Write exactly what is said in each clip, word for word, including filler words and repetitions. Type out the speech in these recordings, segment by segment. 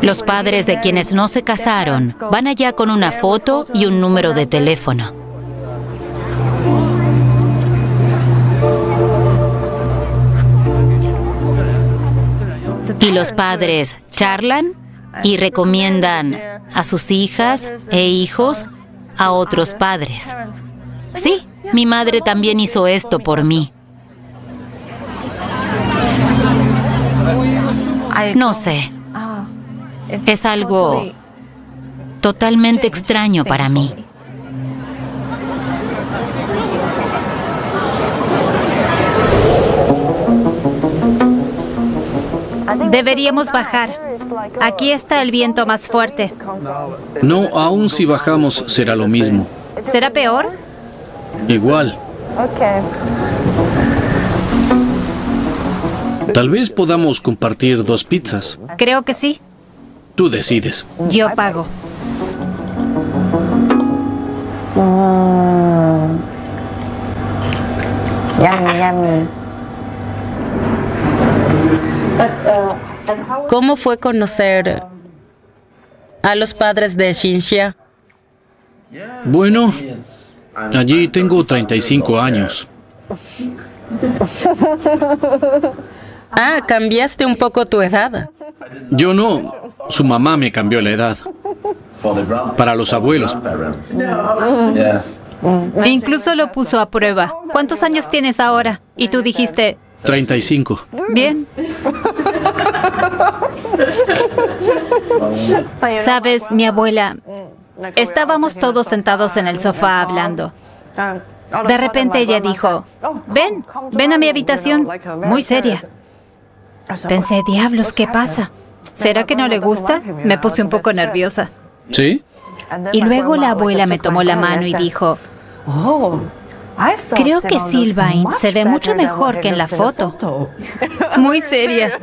Los padres de quienes no se casaron van allá con una foto y un número de teléfono. Y los padres charlan y recomiendan a sus hijas e hijos a otros padres. Sí, mi madre también hizo esto por mí. No sé. Es algo totalmente extraño para mí. Deberíamos bajar. Aquí está el viento más fuerte. No, aún si bajamos será lo mismo. ¿Será peor? Igual. Tal vez podamos compartir dos pizzas. Creo que sí. Tú decides. Yo pago. Mm. Yummy, yummy. ¿Cómo fue conocer a los padres de Xinxia? Bueno, allí tengo treinta y cinco años. Ah, cambiaste un poco tu edad. Yo no. Su mamá me cambió la edad. Para los abuelos. Incluso lo puso a prueba. ¿Cuántos años tienes ahora? Y tú dijiste... treinta y cinco. Bien. Sabes, mi abuela... Estábamos todos sentados en el sofá hablando. De repente ella dijo, ven, ven a mi habitación. Muy seria. Pensé, diablos, ¿qué pasa? ¿Será que no le gusta? Me puse un poco nerviosa. ¿Sí? Y luego la abuela me tomó la mano y dijo, creo que Sylvain se ve mucho mejor que en la foto. Muy seria.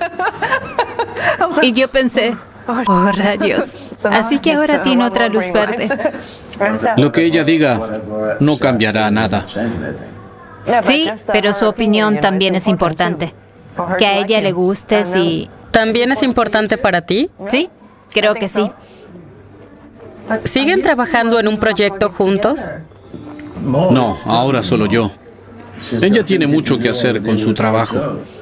Y yo pensé, oh, rayos. Así que ahora tiene otra luz verde. Lo que ella diga no cambiará nada. Sí, pero su opinión también es importante. Que a ella le guste, sí. ¿También es importante para ti? Sí, creo que sí. ¿Siguen trabajando en un proyecto juntos? No, ahora solo yo. Ella tiene mucho que hacer con su trabajo.